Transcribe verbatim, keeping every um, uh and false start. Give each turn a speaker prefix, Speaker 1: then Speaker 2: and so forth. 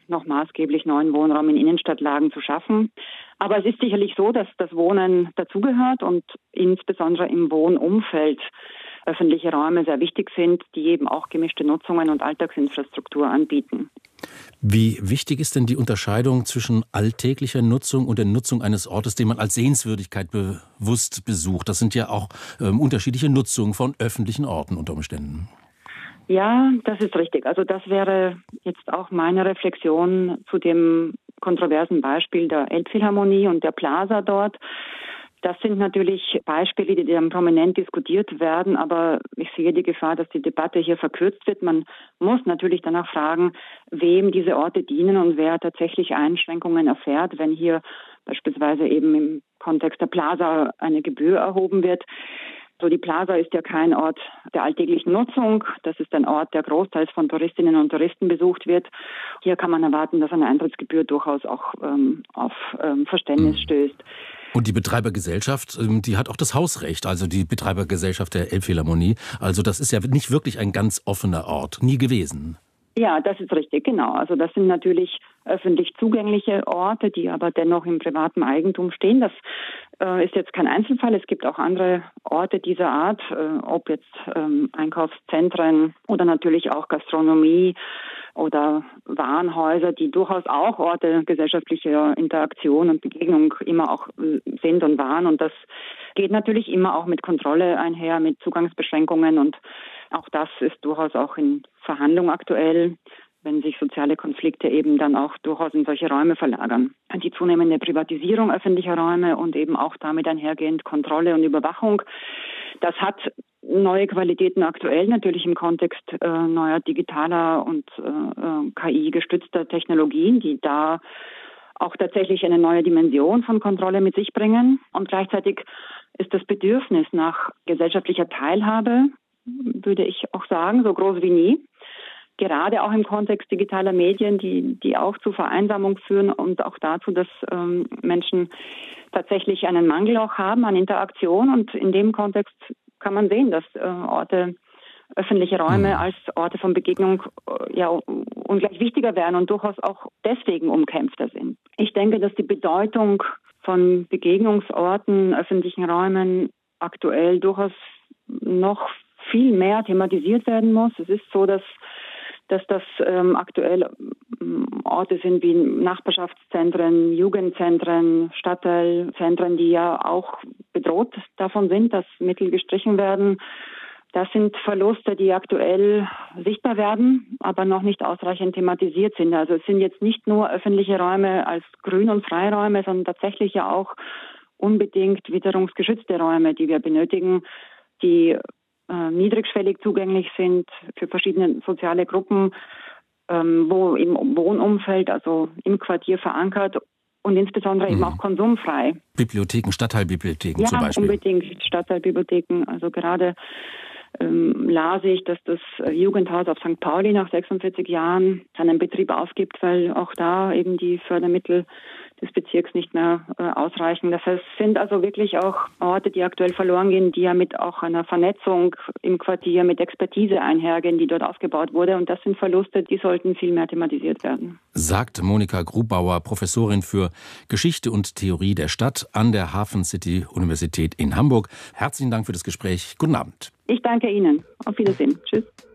Speaker 1: noch maßgeblich neuen Wohnraum in Innenstadtlagen zu schaffen. Aber es ist sicherlich so, dass das Wohnen dazugehört und insbesondere im Wohnumfeld öffentliche Räume sehr wichtig sind, die eben auch gemischte Nutzungen und Alltagsinfrastruktur anbieten.
Speaker 2: Wie wichtig ist denn die Unterscheidung zwischen alltäglicher Nutzung und der Nutzung eines Ortes, den man als Sehenswürdigkeit bewusst besucht? Das sind ja auch ähm, unterschiedliche Nutzungen von öffentlichen Orten unter Umständen.
Speaker 1: Ja, das ist richtig. Also das wäre jetzt auch meine Reflexion zu dem kontroversen Beispiel der Elbphilharmonie und der Plaza dort. Das sind natürlich Beispiele, die dann prominent diskutiert werden, aber ich sehe die Gefahr, dass die Debatte hier verkürzt wird. Man muss natürlich danach fragen, wem diese Orte dienen und wer tatsächlich Einschränkungen erfährt, wenn hier beispielsweise eben im Kontext der Plaza eine Gebühr erhoben wird. So, die Plaza ist ja kein Ort der alltäglichen Nutzung. Das ist ein Ort, der großteils von Touristinnen und Touristen besucht wird. Hier kann man erwarten, dass eine Eintrittsgebühr durchaus auch ähm, auf ähm, Verständnis stößt.
Speaker 2: Und die Betreibergesellschaft, die hat auch das Hausrecht, also die Betreibergesellschaft der Elbphilharmonie. Also das ist ja nicht wirklich ein ganz offener Ort, nie gewesen.
Speaker 1: Ja, das ist richtig, genau. Also das sind natürlich öffentlich zugängliche Orte, die aber dennoch im privaten Eigentum stehen. Das äh, ist jetzt kein Einzelfall. Es gibt auch andere Orte dieser Art, äh, ob jetzt ähm, Einkaufszentren oder natürlich auch Gastronomie oder Warenhäuser, die durchaus auch Orte gesellschaftlicher Interaktion und Begegnung immer auch sind und waren. Und das geht natürlich immer auch mit Kontrolle einher, mit Zugangsbeschränkungen. Und auch das ist durchaus auch in Verhandlung aktuell, wenn sich soziale Konflikte eben dann auch durchaus in solche Räume verlagern. Die zunehmende Privatisierung öffentlicher Räume und eben auch damit einhergehend Kontrolle und Überwachung, das hat neue Qualitäten aktuell, natürlich im Kontext äh, neuer digitaler und äh, K I-gestützter Technologien, die da auch tatsächlich eine neue Dimension von Kontrolle mit sich bringen. Und gleichzeitig ist das Bedürfnis nach gesellschaftlicher Teilhabe, würde ich auch sagen, so groß wie nie. Gerade auch im Kontext digitaler Medien, die, die auch zu Vereinsamung führen und auch dazu, dass ähm, Menschen tatsächlich einen Mangel auch haben an Interaktion. Und in dem Kontext kann man sehen, dass äh, Orte, öffentliche Räume mhm. als Orte von Begegnung äh, ja ungleich wichtiger werden und durchaus auch deswegen umkämpfter sind. Ich denke, dass die Bedeutung von Begegnungsorten, öffentlichen Räumen aktuell durchaus noch viel mehr thematisiert werden muss. Es ist so, dass dass das ähm, aktuell ähm, Orte sind wie Nachbarschaftszentren, Jugendzentren, Stadtteilzentren, die ja auch bedroht davon sind, dass Mittel gestrichen werden. Das sind Verluste, die aktuell sichtbar werden, aber noch nicht ausreichend thematisiert sind. Also es sind jetzt nicht nur öffentliche Räume als Grün- und Freiräume, sondern tatsächlich ja auch unbedingt witterungsgeschützte Räume, die wir benötigen, die Äh, niedrigschwellig zugänglich sind für verschiedene soziale Gruppen, ähm, wo im Wohnumfeld, also im Quartier verankert und insbesondere mhm. eben auch konsumfrei.
Speaker 2: Bibliotheken, Stadtteilbibliotheken
Speaker 1: ja,
Speaker 2: zum Beispiel.
Speaker 1: Ja, unbedingt Stadtteilbibliotheken. Also gerade ähm, las ich, dass das Jugendhaus auf Sankt Pauli nach sechsundvierzig Jahren seinen Betrieb aufgibt, weil auch da eben die Fördermittel des Bezirks nicht mehr äh, ausreichen. Das heißt, es sind also wirklich auch Orte, die aktuell verloren gehen, die ja mit auch einer Vernetzung im Quartier, mit Expertise einhergehen, die dort aufgebaut wurde. Und das sind Verluste, die sollten viel mehr thematisiert werden.
Speaker 2: Sagt Monika Grubauer, Professorin für Geschichte und Theorie der Stadt an der Hafen City Universität in Hamburg. Herzlichen Dank für das Gespräch. Guten Abend.
Speaker 1: Ich danke Ihnen. Auf Wiedersehen. Tschüss.